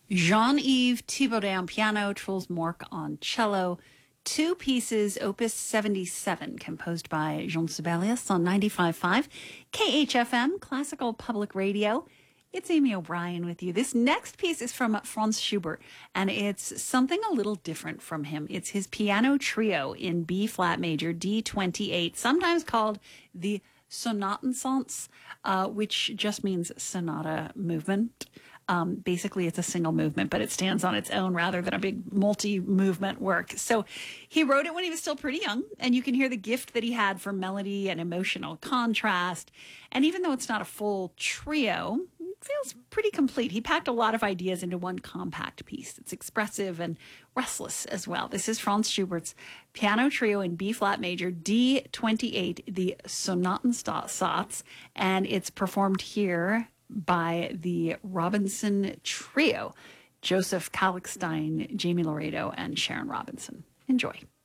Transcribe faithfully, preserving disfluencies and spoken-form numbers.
Jean-Yves Thibaudet on piano, Truls Mork on cello. Two pieces, Opus seventy-seven, composed by Jean Sibelius on ninety-five point five K H F M, Classical Public Radio. It's Amy O'Brien with you. This next piece is from Franz Schubert, and it's something a little different from him. It's his piano trio in B flat major, D twenty-eight, sometimes called the Sonatensätze, uh, which just means sonata movement. Um, basically, it's a single movement, but it stands on its own rather than a big multi-movement work. So he wrote it when he was still pretty young, and you can hear the gift that he had for melody and emotional contrast. And even though it's not a full trio, it feels pretty complete. He packed a lot of ideas into one compact piece. It's expressive and restless as well. This is Franz Schubert's piano trio in B-flat major, D twenty-eight, the Sonatensätze, and it's performed here by the Robinson Trio, Joseph Kalkstein, Jamie Laredo, and Sharon Robinson. Enjoy.